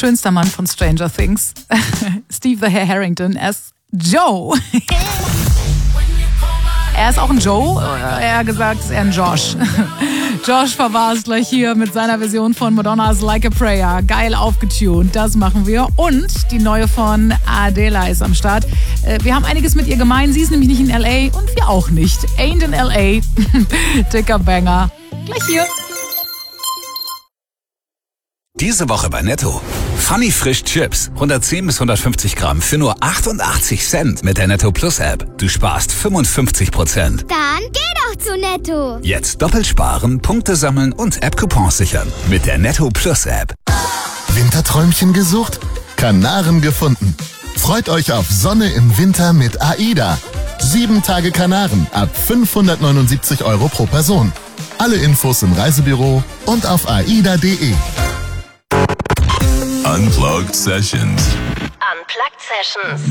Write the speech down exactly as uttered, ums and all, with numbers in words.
schönster Mann von Stranger Things, Steve the Hair Harrington, as Joe. Er ist auch ein Joe, eher gesagt ist er ein Josh. Josh verwar's gleich hier mit seiner Version von Madonnas Like a Prayer. Geil aufgetuned, das machen wir. Und die neue von Adele ist am Start. Wir haben einiges mit ihr gemein, sie ist nämlich nicht in L A und wir auch nicht. Ain't in L A. Dicker Banger. Gleich hier. Diese Woche bei Netto. Funny Frisch Chips. hundertzehn bis hundertfünfzig Gramm für nur achtundachtzig Cent mit der Netto Plus App. Du sparst fünfundfünfzig Prozent. Dann geh doch zu Netto. Jetzt doppelt sparen, Punkte sammeln und App-Coupons sichern. Mit der Netto Plus App. Winterträumchen gesucht? Kanaren gefunden. Freut euch auf Sonne im Winter mit AIDA. Sieben Tage Kanaren ab fünfhundertneunundsiebzig Euro pro Person. Alle Infos im Reisebüro und auf aida punkt de. Unplugged Sessions. Unplugged Sessions.